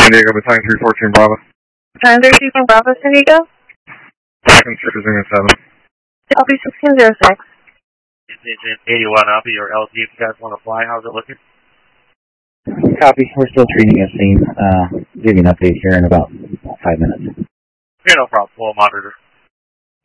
San Diego, battalion 314 Bravo. Battalion 314 Bravo, San Diego. Second Super Zero 7. Copy 1606. 81 Alpha, your LG, if you guys want to fly, how's it looking? Copy. We're still treating a scene. Give you an update here in about 5 minutes. Yeah, no problem. We'll monitor.